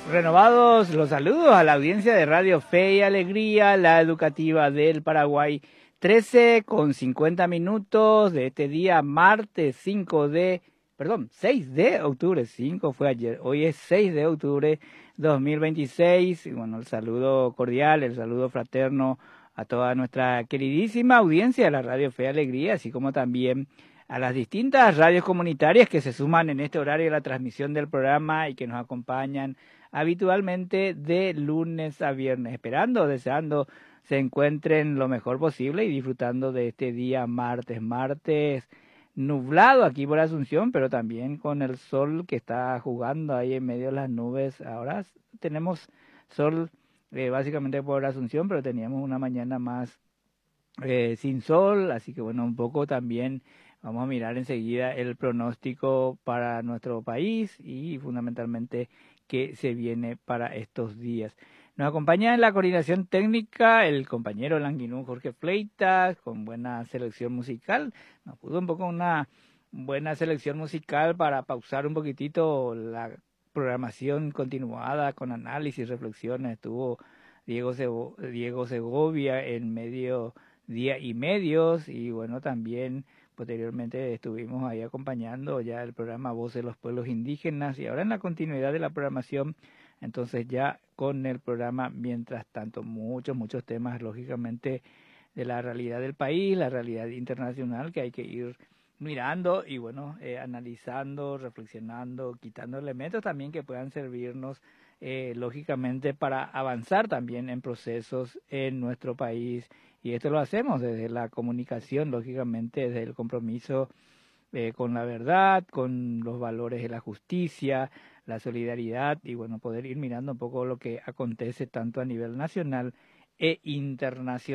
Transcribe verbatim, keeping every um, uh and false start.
Renovados los saludos a la audiencia de Radio Fe y Alegría, la educativa del Paraguay. trece con cincuenta minutos de este día, martes cinco de, perdón, seis de octubre, cinco fue ayer, hoy es seis de octubre dos mil veintiséis. Y bueno, el saludo cordial, el saludo fraterno a toda nuestra queridísima audiencia de la Radio Fe y Alegría, así como también a las distintas radios comunitarias que se suman en este horario de la transmisión del programa y que nos acompañan habitualmente de lunes a viernes, esperando, deseando se encuentren lo mejor posible y disfrutando de este día martes, martes nublado aquí por Asunción, pero también con el sol que está jugando ahí en medio de las nubes. Ahora tenemos sol eh, básicamente por Asunción, pero teníamos una mañana más eh, sin sol, así que bueno, un poco también vamos a mirar enseguida el pronóstico para nuestro país y fundamentalmente que se viene para estos días. Nos acompaña en la coordinación técnica el compañero Languinú Jorge Fleitas, con buena selección musical. Nos puso un poco una buena selección musical para pausar un poquitito la programación continuada con análisis, reflexiones. Estuvo Diego, Sego, Diego Segovia en medio día y medios, y bueno, también posteriormente estuvimos ahí acompañando ya el programa Voz de los Pueblos Indígenas, y ahora en la continuidad de la programación, entonces ya con el programa Mientras Tanto, muchos, muchos temas lógicamente de la realidad del país, la realidad internacional que hay que ir mirando y bueno, eh, analizando, reflexionando, quitando elementos también que puedan servirnos eh, lógicamente para avanzar también en procesos en nuestro país. Y esto lo hacemos desde la comunicación, lógicamente, desde el compromiso eh, con la verdad, con los valores de la justicia, la solidaridad y bueno, poder ir mirando un poco lo que acontece tanto a nivel nacional e internacional.